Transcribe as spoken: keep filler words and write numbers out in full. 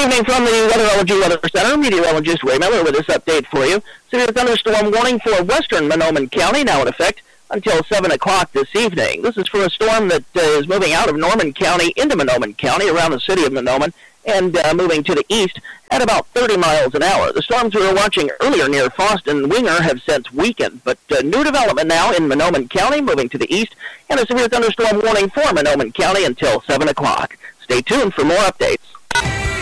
evening from the Weatherology Weather Center. Meteorologist Ray Miller with this update for you. Severe thunderstorm warning for western Mahnomen County now in effect until seven o'clock this evening. This is for a storm that uh, is moving out of Norman County into Mahnomen County around the city of Mahnomen and uh, moving to the east at about thirty miles an hour. The storms we were watching earlier near Fosston and Winger have since weakened, but uh, new development now in Mahnomen County moving to the east, and a severe thunderstorm warning for Mahnomen County until seven o'clock. Stay tuned for more updates.